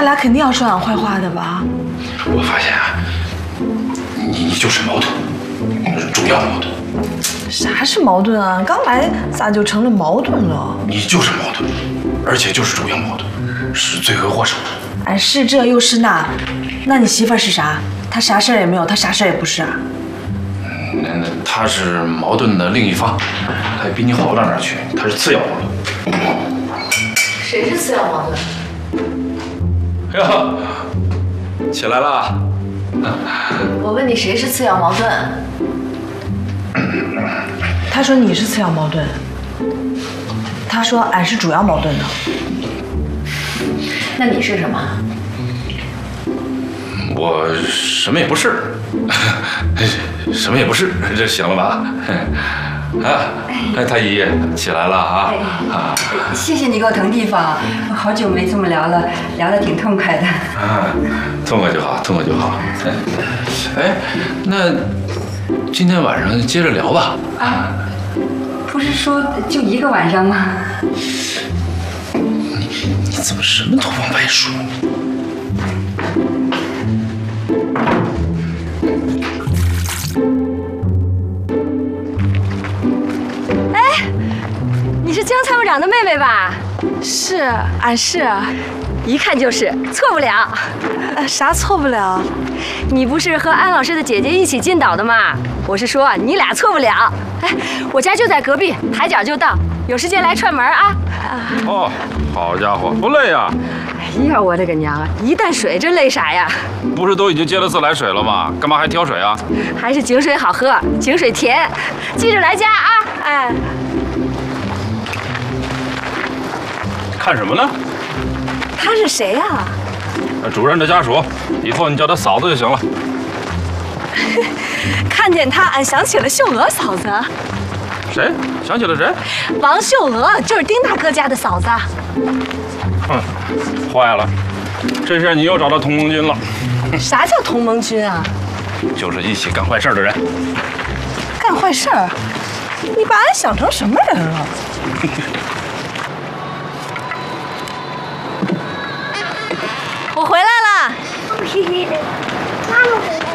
他俩肯定要说俺坏话的吧？ 我发现啊，你就是矛盾，主要矛盾。 啥是矛盾啊？刚来咋就成了矛盾了？ 你就是矛盾，而且就是主要矛盾，是罪魁祸首。 俺是这又是那，那你媳妇是啥？她啥事儿也没有，她啥事儿也不是啊。 那他是矛盾的另一方，他也比你好不到哪儿去，他是次要矛盾。 谁是次要矛盾？ 哎呀，起来了。 我问你谁是次要矛盾？他说你是次要矛盾，他说俺是主要矛盾的。那你是什么？ 我什么也不是，什么也不是，这行了吧？哎，太医起来了啊！ 谢谢你给我腾地方，我好久没这么聊了，聊得挺痛快的。 痛快就好，痛快就好。哎，那今天晚上接着聊吧。 不是说就一个晚上吗？ 你怎么什么都往外说？ 你是江参谋长的妹妹吧？ 是，俺是。 一看就是，错不了。 啥错不了？ 你不是和安老师的姐姐一起进岛的吗？我是说你俩错不了。哎，我家就在隔壁，抬脚就到，有时间来串门啊。 哦，好家伙，不累呀？ 哎呀，我的个娘啊！一担水，这累啥呀？ 不是都已经接了自来水了吗？干嘛还挑水啊？ 还是井水好喝，井水甜。记着来加啊！哎。 看什么呢？ 他是谁呀？ 主任的家属，以后你叫他嫂子就行了。 看见他，俺想起了秀娥嫂子。 谁？想起了谁？ 王秀娥，就是丁大哥家的嫂子。 坏了，这下你又找到同盟军了。 啥叫同盟军啊？ 就是一起干坏事的人。 干坏事儿？你把俺想成什么人了？我回来了。 妈妈回来了。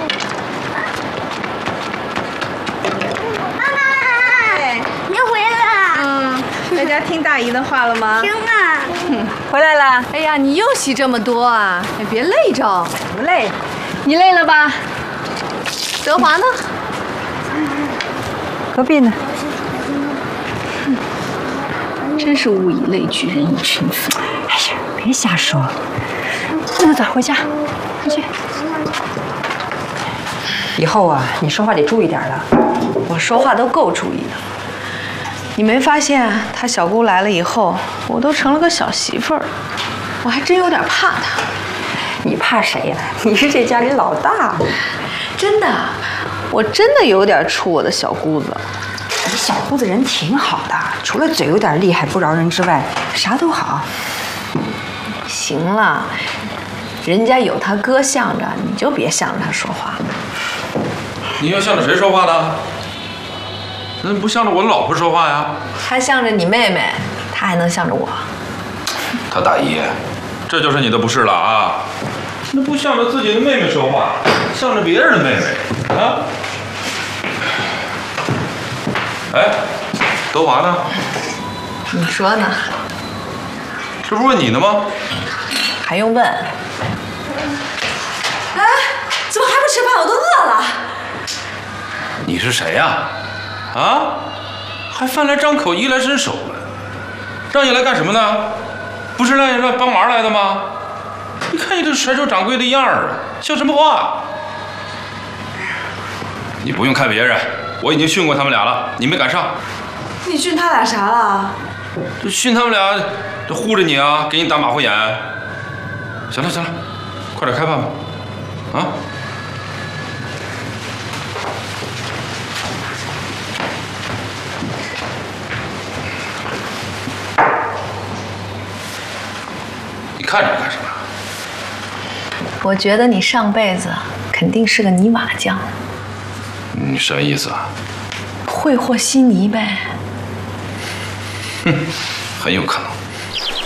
妈妈，你又回来了。 在家听大姨的话了吗？ 听了。 回来了。哎呀，你又洗这么多啊！哎，别累着。 不累，你累了吧？ 德华呢？ 隔壁呢？ 真是物以类聚，人以群分。 哎呀，别瞎说。走，回家，回去。以后啊，你说话得注意点了。 我说话都够注意的。你没发现他小姑来了以后，我都成了个小媳妇儿，我还真有点怕她。 你怕谁呀？你是这家里老大。 真的，我真的有点怵我的小姑子。 你小姑子人挺好的，除了嘴有点厉害不饶人之外，啥都好。 行了，人家有他哥向着，你就别向着他说话。 你要向着谁说话呢？那不向着我老婆说话呀？ 他向着你妹妹，他还能向着我？ 他大姨，这就是你的不是了啊！那不向着自己的妹妹说话，向着别人的妹妹啊！哎，德华呢？ 你说呢？ 这不是问你呢吗？ 还用问？哎，怎么还不吃饭？我都饿了。 你是谁呀？啊？还饭来张口，衣来伸手了。让你来干什么呢？不是让你来帮忙来的吗？你看你这甩手掌柜的样儿啊，像什么话？你不用看别人，我已经训过他们俩了，你没赶上。 你训他俩啥了？ 这训他们俩，这护着你啊，给你打马虎眼。行了行了，快点开饭吧，啊！你看着干什么？ 我觉得你上辈子肯定是个泥瓦匠。 你什么意思啊？ 会和稀泥呗。 哼，很有可能。